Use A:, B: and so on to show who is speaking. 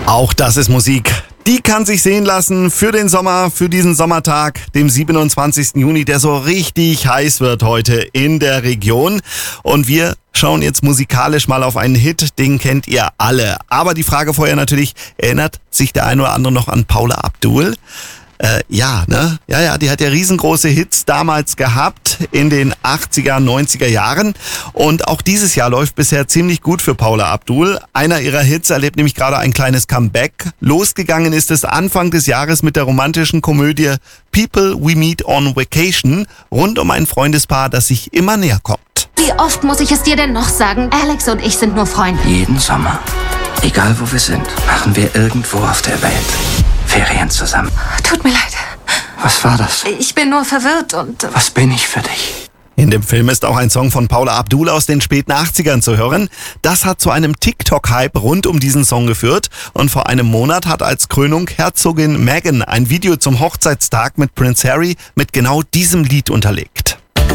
A: Auch das ist Musik. Die kann sich sehen lassen für den Sommer, für diesen Sommertag, dem 27. Juni, der so richtig heiß wird heute in der Region. Und wir schauen jetzt musikalisch mal auf einen Hit, den kennt ihr alle. Aber die Frage vorher natürlich, erinnert sich der eine oder andere noch an Paula Abdul? Ja, die hat ja riesengroße Hits damals gehabt in den 80er, 90er Jahren. Und auch dieses Jahr läuft bisher ziemlich gut für Paula Abdul. Einer ihrer Hits erlebt nämlich gerade ein kleines Comeback. Losgegangen ist es Anfang des Jahres mit der romantischen Komödie People We Meet on Vacation rund um ein Freundespaar, das sich immer näher kommt.
B: Wie oft muss ich es dir denn noch sagen? Alex und ich sind nur Freunde.
C: Jeden Sommer, egal wo wir sind, machen wir irgendwo auf der Welt Ferien zusammen.
B: Tut mir leid.
C: Was war das?
B: Ich bin nur verwirrt und...
C: Was bin ich für dich?
A: In dem Film ist auch ein Song von Paula Abdul aus den späten 80ern zu hören. Das hat zu einem TikTok-Hype rund um diesen Song geführt. Und vor einem Monat hat als Krönung Herzogin Meghan ein Video zum Hochzeitstag mit Prince Harry mit genau diesem Lied unterlegt.